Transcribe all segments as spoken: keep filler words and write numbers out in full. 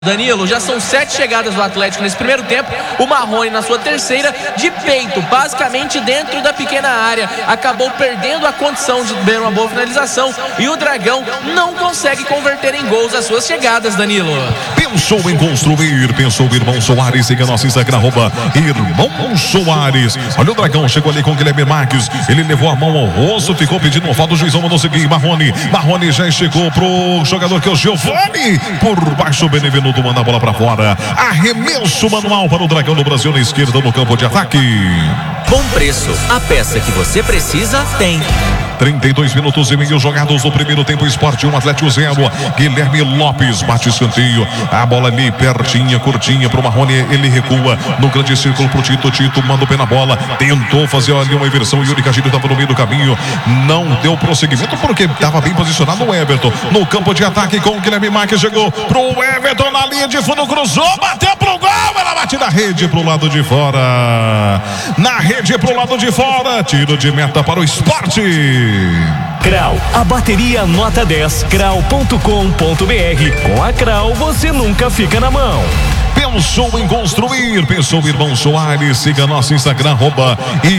Danilo, já são sete chegadas do Atlético nesse primeiro tempo. O Marrone na sua terceira, de peito, basicamente dentro da pequena área. Acabou perdendo a condição de ter uma boa finalização. E o Dragão não consegue converter em gols as suas chegadas, Danilo. Pensou em construir, pensou o Irmão Soares. Siga nosso Instagram, arroba Irmão Soares. Olha o Dragão, chegou ali com o Guilherme Marques. Ele levou a mão ao rosto, ficou pedindo uma falta. O juizão mandou seguir. Marrone, Marrone já chegou pro jogador que é o Giovani. Por baixo, o Benevenuto manda a bola pra fora. Arremesso manual para o Dragão do Brasil na esquerda no campo de ataque. Bom preço, a peça que você precisa tem. trinta e dois minutos e meio jogados no primeiro tempo. Sport um, Atlético zero. Guilherme Lopes bate escanteio. A bola ali pertinha, curtinha pro Marrone. Ele recua no grande círculo pro Tito. Tito manda o pé na bola. Tentou fazer ali uma inversão. Yuri Castilho estava no meio do caminho. Não deu prosseguimento porque estava bem posicionado o Everton. No campo de ataque com o Guilherme Marques. Chegou pro Everton na linha de fundo. Cruzou, bateu pro gol. Ela bate na rede pro lado de fora. Na rede pro lado de fora. Tiro de meta para o Sport. Crau, a bateria nota dez, crau ponto com ponto br. Com a Crau você nunca fica na mão. Pensou em construir, pensou Irmão Soares. Siga nosso Instagram, arroba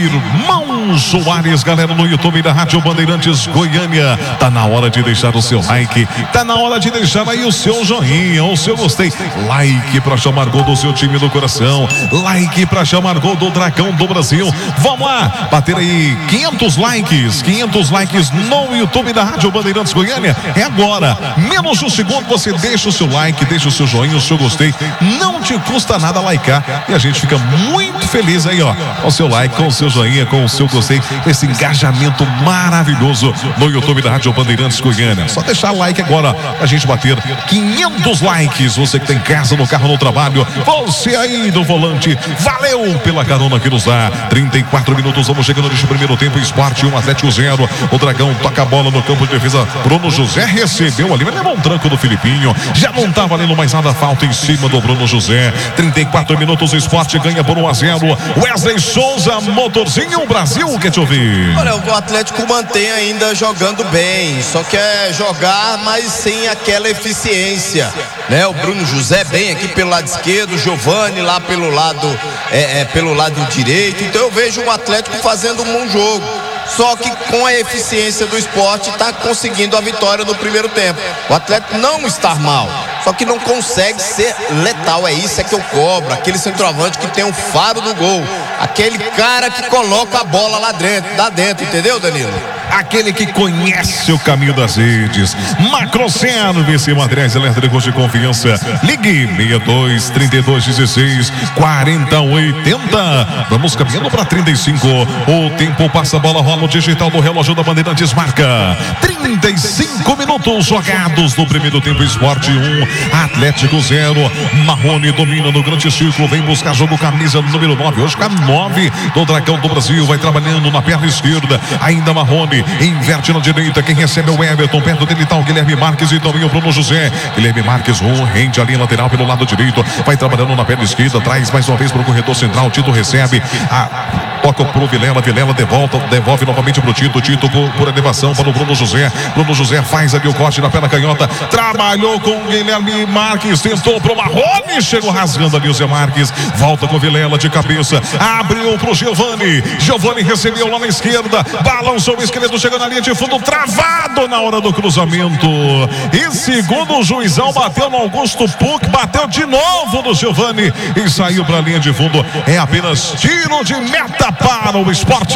Irmão Soares. Galera no YouTube da Rádio Bandeirantes Goiânia. Tá na hora de deixar o seu like. Tá na hora de deixar aí o seu joinha, o seu gostei. Like pra chamar gol do seu time do coração. Like pra chamar gol do Dragão do Brasil. Vamos lá, bater aí quinhentos likes. quinhentos likes no YouTube da Rádio Bandeirantes Goiânia. É agora. Menos um segundo, você deixa o seu like, deixa o seu joinha, o seu gostei. Não te custa nada likear e a gente fica muito feliz aí, ó, com o seu like, com o seu joinha, com o seu gostei, com esse engajamento maravilhoso no YouTube da Rádio Bandeirantes Goiânia. Só deixar like agora pra gente bater quinhentos likes. Você que tem casa, no carro, no trabalho, você aí do volante, valeu pela carona que nos dá. trinta e quatro minutos, vamos chegando neste primeiro tempo. Sport um, Atlético zero. O Dragão toca a bola no campo de defesa. Bruno José recebeu ali, mas levou um tranco do Filipinho. Já não tá valendo mais nada, falta em cima do Bruno José. trinta e quatro minutos, o Sport ganha por um a zero. Wesley Souza, motorzinho, Brasil, quer te ouvir? Olha, o Atlético mantém ainda jogando bem, só quer jogar, mas sem aquela eficiência, né? O Bruno José bem aqui pelo lado esquerdo, o Giovani lá pelo lado é, é, pelo lado direito. Então eu vejo o Atlético fazendo um bom jogo, só que com a eficiência do Sport está conseguindo a vitória no primeiro tempo. O Atlético não está mal, só que não consegue ser letal. É isso é que eu cobro, aquele centroavante que tem o faro do gol, aquele cara que coloca a bola lá dentro, lá dentro, entendeu, Danilo? Aquele que conhece o caminho das redes. Macroservice, materiais elétricos de confiança. Ligue seis dois, trinta e dois, dezesseis, quarenta, oitenta. Vamos caminhando para trinta e cinco. O tempo passa, a bola rola, o digital do relógio da Bandeirantes marca trinta e cinco minutos jogados no primeiro tempo. Sport um, Atlético zero. Marrone domina no grande círculo, vem buscar jogo, camisa número nove. Hoje com a nove do Dragão do Brasil, vai trabalhando na perna esquerda. Ainda Marrone inverte na direita, quem recebe é o Everton, perto dele está o Guilherme Marques e também o Bruno José. Guilherme Marques, um, rende a linha lateral pelo lado direito, vai trabalhando na perna esquerda, traz mais uma vez para o corredor central. Tito recebe, a, toca pro Vilela, Vilela devolve, devolve novamente pro Tito, Tito por, por elevação para o Bruno José. Bruno José faz ali o corte na perna canhota, trabalhou com o Guilherme Marques, tentou pro Marrone, chegou rasgando ali o Zé Marques, volta com o Vilela de cabeça, abriu pro Giovani, Giovani recebeu lá na esquerda, balançou o esqueleto, chegou na linha de fundo, travado na hora do cruzamento. E segundo o juizão, bateu no Augusto Puc, bateu de novo no Giovani e saiu para a linha de fundo. É apenas tiro de meta para o Sport.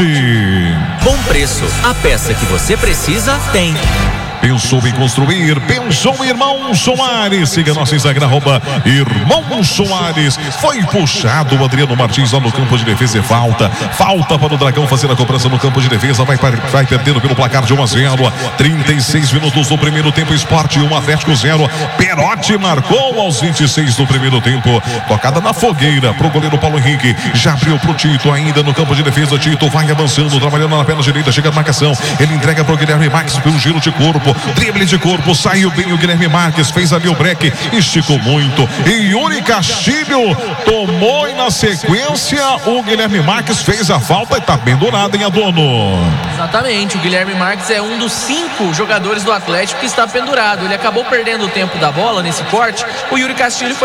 Bom preço, a peça que você precisa tem. Pensou em construir, pensou em Irmão Soares. Siga nosso Instagram, arroba Irmão Soares. Foi puxado o Adriano Martins lá no campo de defesa e falta. Falta para o Dragão fazer a cobrança no campo de defesa. Vai, vai perdendo pelo placar de um a zero. trinta e seis minutos do primeiro tempo. Sport um, Atlético zero. Perotti marcou aos vinte e seis do primeiro tempo. Tocada na fogueira pro goleiro Paulo Henrique. Já abriu pro Tito ainda no campo de defesa. Tito vai avançando, trabalhando na perna direita. Chega a marcação. Ele entrega pro Guilherme Marques pelo giro de corpo. drible de corpo, saiu bem o Guilherme Marques, fez ali o break, esticou muito. E Yuri Castilho tomou e na sequência o Guilherme Marques fez a falta e tá pendurado em Adorno. Exatamente, o Guilherme Marques é um dos cinco jogadores do Atlético que está pendurado. Ele acabou perdendo o tempo da bola nesse corte. O Yuri Castilho foi